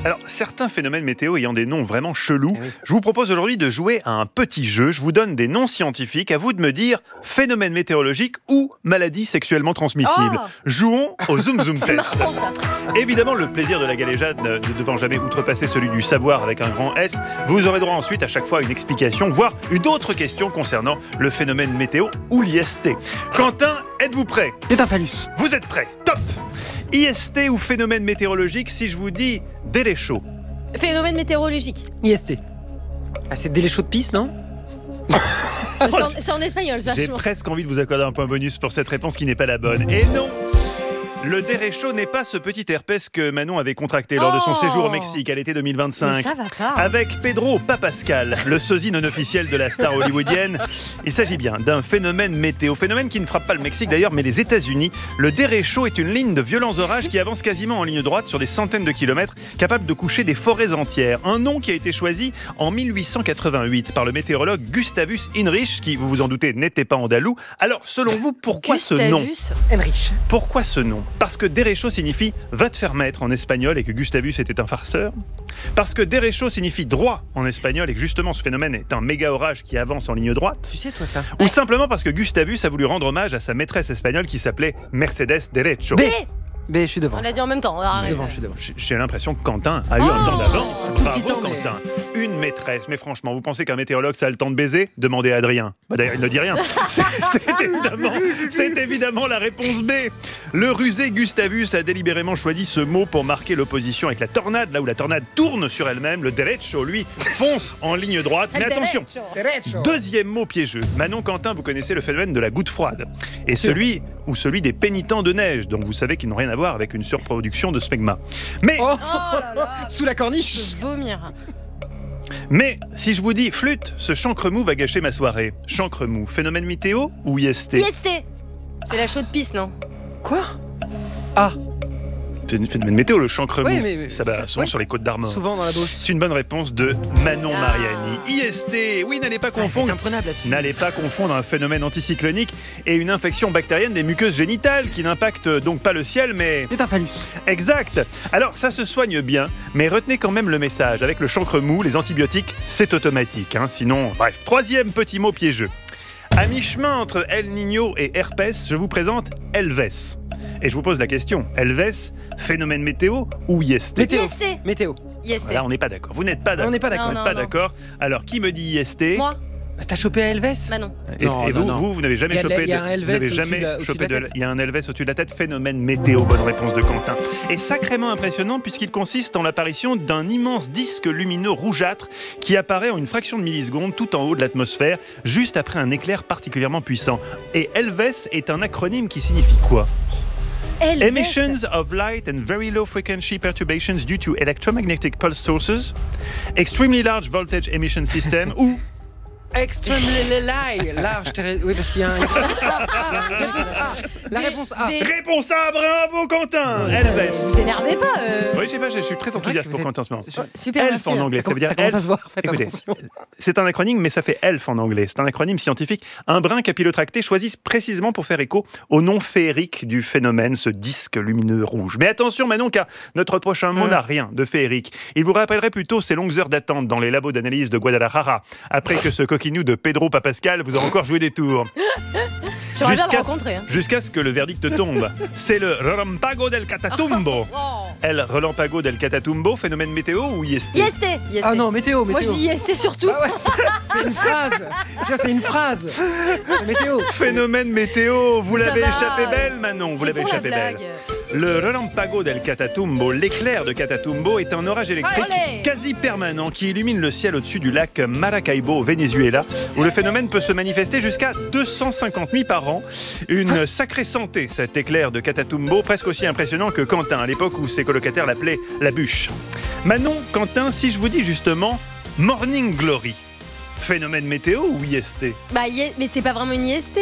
Alors, certains phénomènes météo ayant des noms vraiment chelous, je vous propose aujourd'hui de jouer à un petit jeu. Je vous donne des noms scientifiques, à vous de me dire phénomène météorologique ou maladie sexuellement transmissible. Jouons au Zoom Zoom C'est Test. marrant ça. Évidemment, le plaisir de la galéjade ne devant jamais outrepasser celui du savoir avec un grand S, vous aurez droit ensuite à chaque fois à une explication, voire une autre question concernant le phénomène météo ou l'IST. Quentin, êtes-vous prêt ? C'est un phallus. Vous êtes prêt ? Top ! IST ou phénomène météorologique, si je vous dis derecho. Phénomène météorologique. IST. Ah, c'est délai chaud de pisse, non? C'est en espagnol ça. J'ai je pense. presque envie de vous accorder un point bonus pour cette réponse qui n'est pas la bonne. Et non! Le derecho n'est pas ce petit herpès que Manon avait contracté lors de son séjour au Mexique à l'été 2025. Mais ça va pas. Avec Pedro Papascal, le sosie non officiel de la star hollywoodienne. Il s'agit bien d'un phénomène météo. Phénomène qui ne frappe pas le Mexique d'ailleurs, mais les États-Unis. Le derecho est une ligne de violents orages qui avance quasiment en ligne droite sur des centaines de kilomètres, capable de coucher des forêts entières. Un nom qui a été choisi en 1888 par le météorologue Gustavus Heinrich, qui, vous vous en doutez, n'était pas andalou. Alors, selon vous, pourquoi ce nom ? Gustavus. Enrich. Pourquoi ce nom ? Parce que derecho signifie « va te faire mettre » en espagnol et que Gustavus était un farceur. Parce que derecho signifie « droit » en espagnol et que justement ce phénomène est un méga orage qui avance en ligne droite. Tu sais, toi, ça? Ou simplement parce que Gustavus a voulu rendre hommage à sa maîtresse espagnole qui s'appelait Mercedes Derecho. B. B, je suis devant. On l'a dit en même temps. Je suis devant. J'ai l'impression que Quentin a eu un temps d'avance. Un tout petit Bravo temps, mais- Quentin. Une maîtresse. Mais franchement, vous pensez qu'un météorologue ça a le temps de baiser ? Demandez à Adrien. Bah, d'ailleurs, il ne dit rien. C'est évidemment la réponse B. Le rusé Gustavus a délibérément choisi ce mot pour marquer l'opposition avec la tornade. Là où la tornade tourne sur elle-même, le derecho, lui, fonce en ligne droite. Mais attention, deuxième mot piégeux. Manon, Quentin, vous connaissez le phénomène de la goutte froide. Et celui des pénitents de neige, dont vous savez qu'ils n'ont rien à voir avec une surproduction de smegma. Mais, Oh, Oh là là. sous la corniche. Je veux vomir. mais, si je vous dis flûte, ce chancre mou va gâcher ma soirée. Chancre mou, phénomène météo ou IST ? IST. C'est la chaude pisse, non? Quoi? Ah, C'est une phénomène météo, le chancre mou. Oui, mais Ça va souvent oui. sur les côtes d'Armor. souvent dans la Beauce. C'est une bonne réponse de Manon Mariani. IST, oui, n'allez pas confondre. Imprenable là-dessus. N'allez pas confondre un phénomène anticyclonique et une infection bactérienne des muqueuses génitales qui n'impacte donc pas le ciel, mais... C'est un phallus. Exact. Alors, ça se soigne bien, mais retenez quand même le message. Avec le chancre mou, les antibiotiques, c'est automatique. Sinon, bref. Troisième petit mot piégeux. À mi-chemin entre El Niño et herpès, je vous présente Elves. Et je vous pose la question, Elves, phénomène météo ou IST ? Météo. IST. Météo. IST. Là, on n'est pas d'accord. Vous n'êtes pas d'accord. On n'est pas d'accord. Vous n'êtes pas d'accord. Alors, qui me dit IST ? Moi, Bah, t'as chopé à Elves? Manon. Et, Non, et non, vous, non. vous n'avez jamais Il y a- chopé il y a un vous Elves n'avez au-dessus jamais de la- au-dessus chopé de la de... tête. Il y a un Elves au-dessus de la tête, phénomène météo, bonne réponse de Quentin. Et sacrément impressionnant puisqu'il consiste en l'apparition d'un immense disque lumineux rougeâtre qui apparaît en une fraction de milliseconde tout en haut de l'atmosphère, juste après un éclair particulièrement puissant. Et Elves est un acronyme qui signifie quoi ? Elves. Emissions of light and very low frequency perturbations due to electromagnetic pulse sources, extremely large voltage emission system ou Extremely light. Large. Oui, parce qu'il y a un. Réponse A. La réponse A. Des- réponse A, bravo Quentin. Elves. Vous énervez pas. Oui, je sais pas, je suis très enthousiaste pour Quentin en ce moment. Oh, super, Elf merci. en anglais, ça veut dire Ça commence à elf. se voir. Faites Écoutez, attention. c'est un acronyme, mais ça fait elf en anglais. C'est un acronyme scientifique. Un brin capillotracté choisi précisément pour faire écho au nom féerique du phénomène, ce disque lumineux rouge. Mais attention Manon, car notre prochain mot n'a rien de féerique. Il vous rappellerait plutôt ces longues heures d'attente dans les labos d'analyse de Guadalajara, après que ce coquinou de Pedro Papascal vous a encore joué des tours. J'aimerais bien le Jusqu'à- rencontrer. Hein. Jusqu'à ce que le verdict tombe. C'est le Relampago del Catatumbo. Oh. El Relampago del Catatumbo, phénomène météo ou IST? IST. IST. Ah non, météo. Moi, je Météo. dis IST surtout. Ah ouais, c'est une phrase. Ça, c'est une phrase. C'est météo. Phénomène météo, vous Ça l'avez va. échappé belle Manon, vous C'est l'avez pour la échappé belle. blague. Le Relampago del Catatumbo, l'éclair de Catatumbo, est un orage électrique Allez. quasi permanent qui illumine le ciel au-dessus du lac Maracaibo au Venezuela, où le phénomène peut se manifester jusqu'à 250 nuits par an. Une sacrée santé, cet éclair de Catatumbo, presque aussi impressionnant que Quentin, à l'époque où ses colocataires l'appelaient la bûche. Manon, Quentin, si je vous dis justement Morning Glory, phénomène météo ou IST? Bah, mais c'est pas vraiment une IST.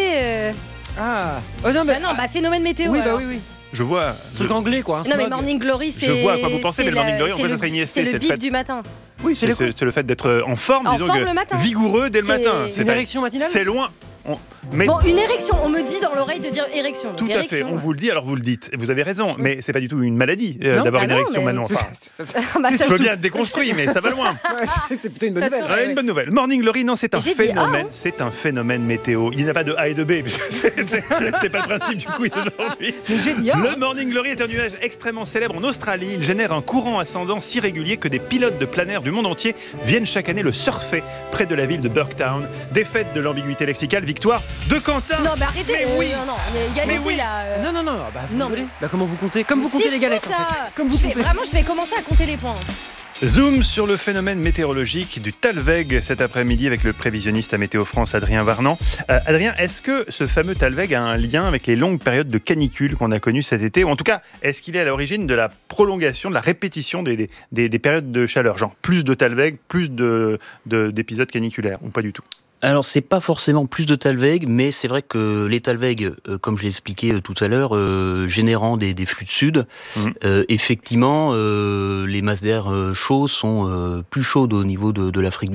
Ah. Oh non, mais. Bah non, bah phénomène météo. Oui, bah alors. oui, oui. Je vois. Truc anglais, quoi. un Non mais smog. Morning Glory c'est... Je vois à quoi vous pensez, mais le Morning Glory, en c'est fait, ça le- serait une IST, C'est c'est le le bip fait- du matin. Oui, C'est c'est le fait d'être en forme, En disons forme que le matin. vigoureux dès le C'est- matin. C'est une érection matinale. C'est loin. Mais Bon, une érection, on me dit dans l'oreille de dire érection. tout donc à fait, érection. on vous le dit, alors vous le dites. Vous avez raison, mais c'est pas du tout une maladie Non. d'avoir Ah une non, érection, mais- Manon. Enfin, Bah, je ça veux se- bien être déconstruit, mais ça va loin. C'est plutôt une bonne Ça nouvelle. sent- Ouais, une bonne nouvelle. Morning Glory, non, c'est un J'ai dit phénomène. A, hein. C'est un phénomène météo. Il n'y a pas de A et de B, puisque c'est pas le principe du quiz aujourd'hui. Mais j'ai dit, Le Morning Glory est un nuage extrêmement célèbre en Australie. Il génère un courant ascendant si régulier que des pilotes de plein air du monde entier viennent chaque année le surfer près de la ville de Burketown. Défaite de l'ambiguïté lexicale, victoire de Quentin. Non, mais arrêtez. Mais oui. Non, il y a égalité Mais oui. là. Non, bah, vous Non, rigolez. mais- Bah, comment vous comptez Comme vous C'est comptez les fou, galettes, ça. en fait. Comme vous Je vais, comptez. vraiment, je vais commencer à compter les points. Zoom sur le phénomène météorologique du Talweg cet après-midi avec le prévisionniste à Météo France Adrien Varnan. Adrien, est-ce que ce fameux Talweg a un lien avec les longues périodes de canicule qu'on a connues cet été ? Ou en tout cas, est-ce qu'il est à l'origine de la prolongation, de la répétition des périodes de chaleur ? Genre plus de Talweg, plus d'épisodes caniculaires, ou pas du tout ? Alors, c'est pas forcément plus de Talweg, mais c'est vrai que les Talweg, comme je l'ai expliqué tout à l'heure, générant des flux de sud, effectivement, les masses d'air chauds sont plus chaudes au niveau de l'Afrique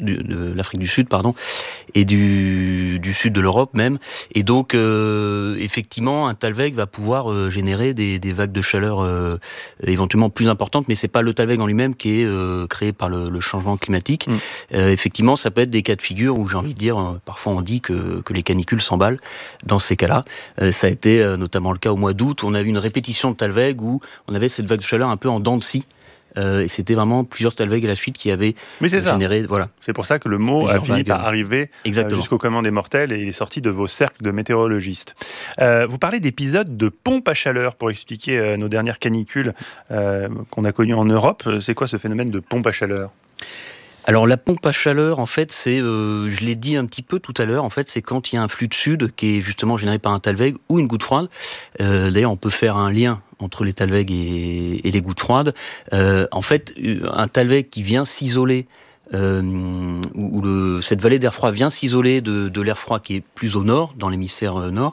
de l'Afrique du Sud, pardon, et du sud de l'Europe même. Et donc, effectivement, un Talweg va pouvoir générer des vagues de chaleur éventuellement plus importantes, mais c'est pas le Talweg en lui-même qui est créé par le changement climatique. Effectivement, ça peut être des cas de figure où j'ai envie de dire, parfois on dit que les canicules s'emballent. Dans ces cas-là, ça a été notamment le cas au mois d'août, où on a eu une répétition de Talweg où on avait cette vague de chaleur un peu en dents de scie. Et c'était vraiment plusieurs Talweg à la suite qui avaient généré. Voilà. C'est pour ça que le mot a Plusieurs fini vagues. par arriver jusqu'au commun des mortels et il est sorti de vos cercles de météorologistes. Vous parlez d'épisodes de pompe à chaleur pour expliquer nos dernières canicules qu'on a connues en Europe. C'est quoi ce phénomène de pompe à chaleur ? Alors la pompe à chaleur, en fait, c'est, je l'ai dit un petit peu tout à l'heure, en fait, c'est quand il y a un flux de sud qui est justement généré par un Talweg ou une goutte froide. D'ailleurs, on peut faire un lien entre les Talweg et les gouttes froides. En fait, un Talweg qui vient s'isoler, où cette vallée d'air froid vient s'isoler de l'air froid qui est plus au nord, dans l'hémisphère nord,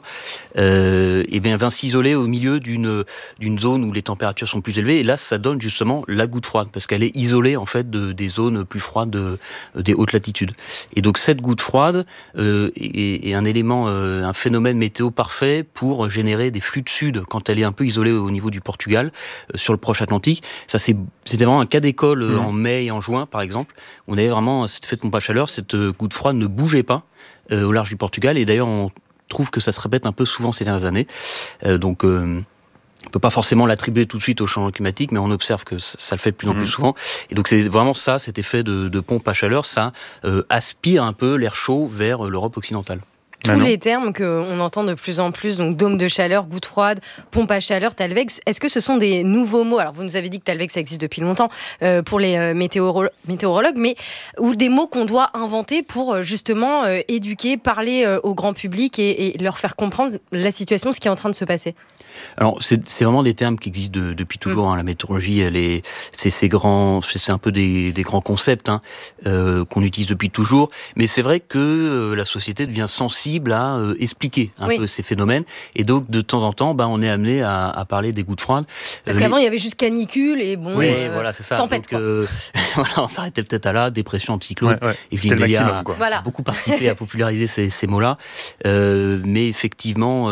et bien vient s'isoler au milieu d'une zone où les températures sont plus élevées. Et là, ça donne justement la goutte froide, parce qu'elle est isolée en fait des zones plus froides des hautes latitudes. Et donc cette goutte froide est un élément, un phénomène météo parfait pour générer des flux de sud quand elle est un peu isolée au niveau du Portugal, sur le proche Atlantique. Ça, c'était vraiment un cas d'école en mai et en juin, par exemple. On avait vraiment cet effet de pompe à chaleur, cette goutte froide ne bougeait pas au large du Portugal, et d'ailleurs on trouve que ça se répète un peu souvent ces dernières années. Donc on ne peut pas forcément l'attribuer tout de suite au changement climatique, mais on observe que ça le fait de plus en plus souvent. Et donc c'est vraiment ça, cet effet de pompe à chaleur, ça aspire un peu l'air chaud vers l'Europe occidentale. Tous les termes qu'on entend de plus en plus, donc dôme de chaleur, goutte froide, pompe à chaleur, Talweg, est-ce que ce sont des nouveaux mots ? Alors vous nous avez dit que Talweg ça existe depuis longtemps pour les météorologues, mais ou des mots qu'on doit inventer pour justement éduquer, parler au grand public et leur faire comprendre la situation, ce qui est en train de se passer. Alors c'est vraiment des termes qui existent depuis toujours. La météorologie, c'est un peu des grands concepts qu'on utilise depuis toujours. Mais c'est vrai que la société devient sensible à expliquer un peu ces phénomènes. Et donc de temps en temps, on est amené à parler des gouttes froides. Parce qu'avant il y avait juste canicule et bon. Oui, voilà, c'est ça. Tempête. Donc, voilà, on s'arrêtait peut-être à là, dépression, anticyclone. C'était Et le Philippe maximum, quoi. a beaucoup participé à populariser ces mots-là. Mais effectivement.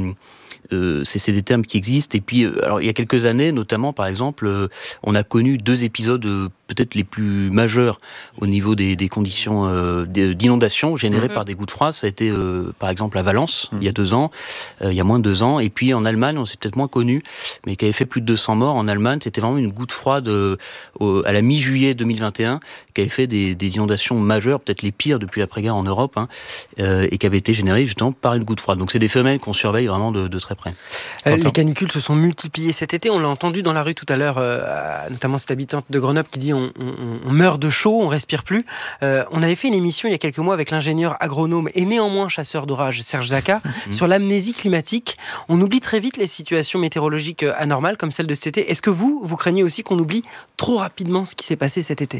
C'est des termes qui existent. Et puis, alors, il y a quelques années, notamment, par exemple, on a connu 2 épisodes peut-être les plus majeurs au niveau des conditions d'inondation générées par des gouttes froides. Ça a été, par exemple, à Valence, il y a 2 ans, il y a moins de 2 ans. Et puis, en Allemagne, on s'est peut-être moins connu, mais qui avait fait plus de 200 morts. En Allemagne, c'était vraiment une goutte froide à la mi-juillet 2021, qui avait fait des inondations majeures, peut-être les pires depuis l'après-guerre en Europe, et qui avait été générées justement par une goutte froide. Donc, c'est des phénomènes qu'on surveille vraiment de très près. Les canicules se sont multipliées cet été. On l'a entendu dans la rue tout à l'heure, notamment cette habitante de Grenoble qui dit on meurt de chaud, on respire plus. On avait fait une émission il y a quelques mois avec l'ingénieur agronome et néanmoins chasseur d'orage Serge Zaka sur l'amnésie climatique. On oublie très vite les situations météorologiques anormales comme celle de cet été. Est-ce que vous craignez aussi qu'on oublie trop rapidement ce qui s'est passé cet été ?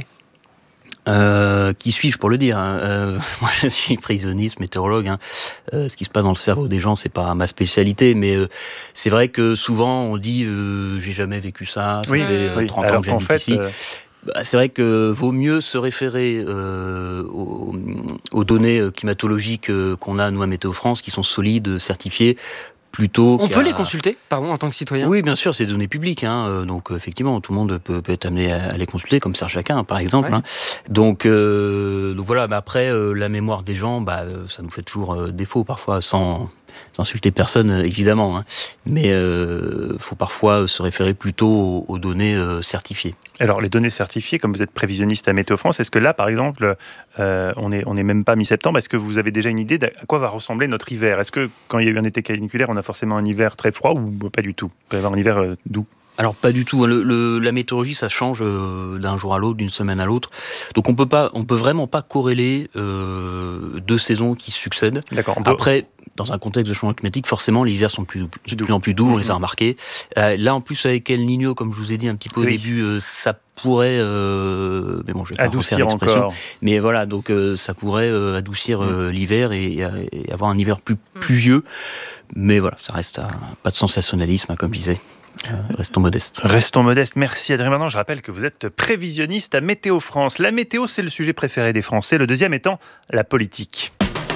Qui suis-je pour le dire Moi, je suis prévisionniste, météorologue. Ce qui se passe dans le cerveau des gens, c'est pas ma spécialité, mais c'est vrai que souvent on dit j'ai jamais vécu ça. Ça fait 30 ans que j'habite ici. C'est vrai que vaut mieux se référer données climatologiques qu'on a, nous, à Météo France, qui sont solides, certifiées. Plutôt on peut les consulter, en tant que citoyen ? Oui, bien sûr, c'est des données publiques. Donc, effectivement, tout le monde peut être amené à les consulter, comme Serge Chacun, par exemple. Ouais. Donc voilà, mais après, la mémoire des gens, ça nous fait toujours défaut, parfois, sans insulter personne, évidemment. Mais faut parfois se référer plutôt aux données certifiées. Alors, les données certifiées, comme vous êtes prévisionniste à Météo France, est-ce que là, par exemple, on est même pas mi-septembre, est-ce que vous avez déjà une idée à quoi va ressembler notre hiver ? Est-ce que, quand il y a eu un été caniculaire, on a forcément un hiver très froid ou pas du tout ? On peut avoir un hiver doux ? Alors pas du tout. La météorologie, ça change d'un jour à l'autre, d'une semaine à l'autre. Donc on peut vraiment pas corréler deux saisons qui se succèdent. D'accord. Après, dans un contexte de changement climatique, forcément, les hivers sont de plus en plus doux. On les a remarqués. Là, en plus, avec El Niño, comme je vous ai dit un petit peu au début, ça pourrait, mais bon, je vais pas adoucir refaire l'expression. Encore. Mais voilà, donc ça pourrait adoucir l'hiver et avoir un hiver plus pluvieux. Mais voilà, ça reste pas de sensationnalisme, comme je disais. Restons modestes. Restons modestes. Merci Adrien Mardan. Je rappelle que vous êtes prévisionniste à Météo France. La météo, c'est le sujet préféré des Français. Le deuxième étant la politique.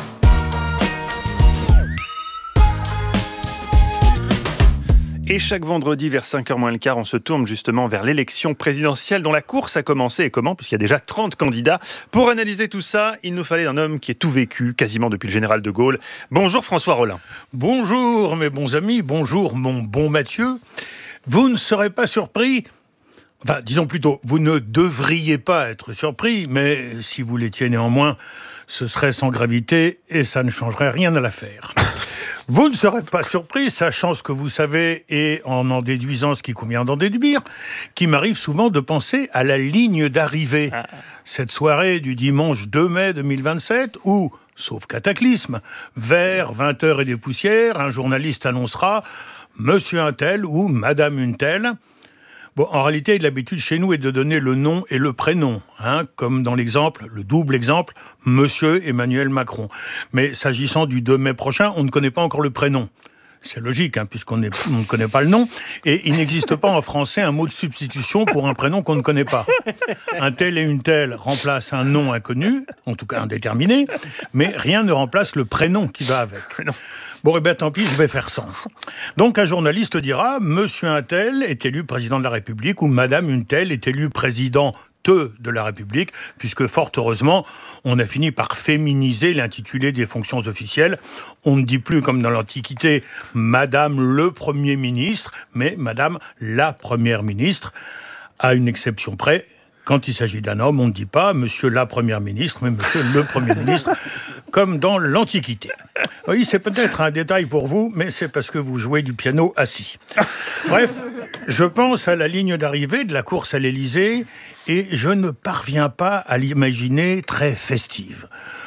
Et chaque vendredi, vers 5h moins le quart, on se tourne justement vers l'élection présidentielle dont la course a commencé. Et comment ? Puisqu'il y a déjà 30 candidats. Pour analyser tout ça, il nous fallait un homme qui ait tout vécu, quasiment depuis le général de Gaulle. Bonjour François Rollin. Bonjour mes bons amis, bonjour mon bon Mathieu. Vous ne serez pas surpris, enfin disons plutôt, vous ne devriez pas être surpris, mais si vous l'étiez néanmoins, ce serait sans gravité et ça ne changerait rien à l'affaire. Vous ne serez pas surpris, sachant ce que vous savez et en déduisant ce qui convient d'en déduire, qu'il m'arrive souvent de penser à la ligne d'arrivée. Cette soirée du dimanche 2 mai 2027 où, sauf cataclysme, vers 20h et des poussières, un journaliste annoncera « Monsieur un tel » ou « Madame une telle ». Bon, en réalité, l'habitude chez nous est de donner le nom et le prénom, comme dans l'exemple, le double exemple, Monsieur Emmanuel Macron. Mais s'agissant du 2 mai prochain, on ne connaît pas encore le prénom. C'est logique, puisqu'on ne connaît pas le nom. Et il n'existe pas en français un mot de substitution pour un prénom qu'on ne connaît pas. Un tel et une telle remplacent un nom inconnu, en tout cas indéterminé, mais rien ne remplace le prénom qui va avec. Bon, eh bien, tant pis, je vais faire sans. Donc, un journaliste dira « Monsieur un tel est élu président de la République » ou « Madame une telle est élue présidente de la République », puisque fort heureusement, on a fini par féminiser l'intitulé des fonctions officielles. On ne dit plus, comme dans l'Antiquité, « Madame le Premier ministre », mais « Madame la Première ministre », à une exception près. Quand il s'agit d'un homme, on ne dit pas « Monsieur la Première ministre », mais « Monsieur le Premier ministre », comme dans l'Antiquité. Oui, c'est peut-être un détail pour vous, mais c'est parce que vous jouez du piano assis. Bref, je pense à la ligne d'arrivée de la course à l'Élysée et je ne parviens pas à l'imaginer très festive.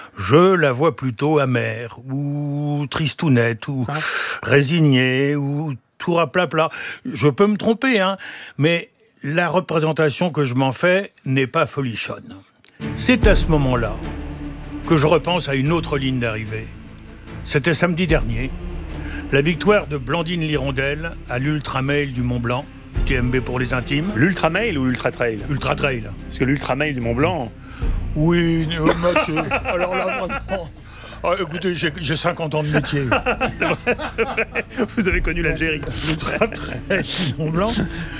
Je la vois plutôt amère, ou tristounette, ou résignée, ou tout rapla-pla. Je peux me tromper, mais la représentation que je m'en fais n'est pas folichonne. C'est à ce moment-là que je repense à une autre ligne d'arrivée. C'était samedi dernier, la victoire de Blandine Lirondelle à l'Ultramail du Mont-Blanc, UTMB pour les intimes. L'Ultramail ou Ultra-Trail ? Ultra-Trail. Parce que l'Ultramail du Mont-Blanc... Oui, Mathieu, alors là, vraiment... écoutez, j'ai 50 ans de métier. C'est vrai. Vous avez connu l'Algérie. L'Ultra-Trail du Mont-Blanc...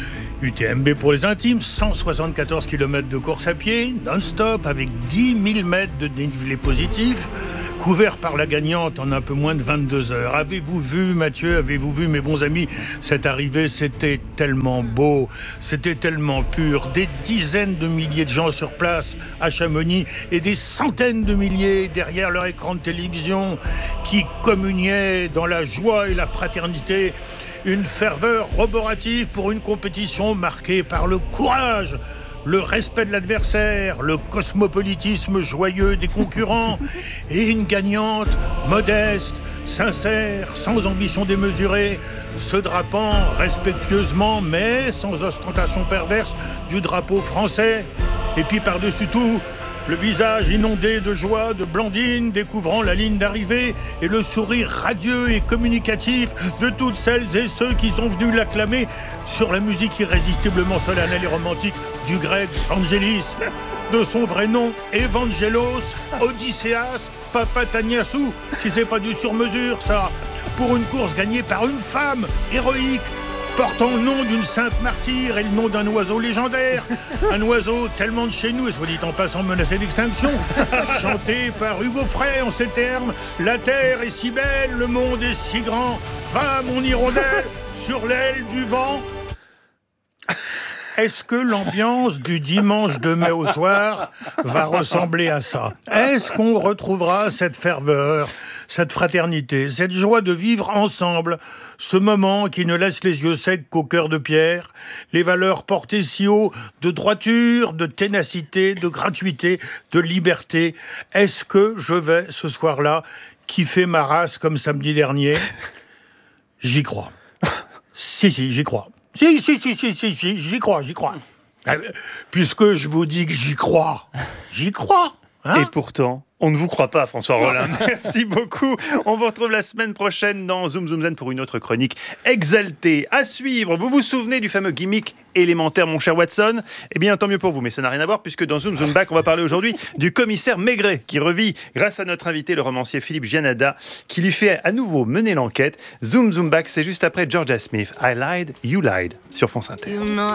UTMB pour les intimes, 174 km de course à pied, non-stop, avec 10 000 mètres de dénivelé positif, couvert par la gagnante en un peu moins de 22 heures. Avez-vous vu, Mathieu, avez-vous vu, mes bons amis, cette arrivée, c'était tellement beau, c'était tellement pur. Des dizaines de milliers de gens sur place à Chamonix et des centaines de milliers derrière leur écran de télévision qui communiaient dans la joie et la fraternité. Une ferveur roborative pour une compétition marquée par le courage, le respect de l'adversaire, le cosmopolitisme joyeux des concurrents et une gagnante modeste, sincère, sans ambition démesurée, se drapant respectueusement mais sans ostentation perverse du drapeau français. Et puis par-dessus tout, Le visage inondé de joie de Blandine découvrant la ligne d'arrivée et le sourire radieux et communicatif de toutes celles et ceux qui sont venus l'acclamer sur la musique irrésistiblement solennelle et romantique du grec Vangelis, de son vrai nom Evangelos Odysseas Papataniasou, si c'est pas du sur-mesure ça, pour une course gagnée par une femme héroïque, portant le nom d'une sainte martyre et le nom d'un oiseau légendaire. Un oiseau tellement de chez nous, et soit dit en passant menacé d'extinction. Chanté par Hugo Frey en ces termes: la terre est si belle, le monde est si grand. Va, mon hirondelle, sur l'aile du vent. Est-ce que l'ambiance du dimanche de mai au soir va ressembler à ça? Est-ce qu'on retrouvera cette ferveur, cette fraternité, cette joie de vivre ensemble, ce moment qui ne laisse les yeux secs qu'au cœur de pierre, les valeurs portées si haut de droiture, de ténacité, de gratuité, de liberté? Est-ce que je vais, ce soir-là, kiffer ma race comme samedi dernier? J'y crois. Si, j'y crois. Si, j'y crois. Puisque je vous dis que j'y crois. Hein? Et pourtant, on ne vous croit pas, François Rollin. Merci beaucoup. On vous retrouve la semaine prochaine dans Zoom Zoom Zen pour une autre chronique exaltée. À suivre, vous vous souvenez du fameux gimmick élémentaire, mon cher Watson? Eh bien, tant mieux pour vous, mais ça n'a rien à voir puisque dans Zoom Zoom Back, on va parler aujourd'hui du commissaire Maigret qui revit grâce à notre invité, le romancier Philippe Giannada, qui lui fait à nouveau mener l'enquête. Zoom Zoom Back, c'est juste après Georgia Smith. I lied, you lied, sur France Inter.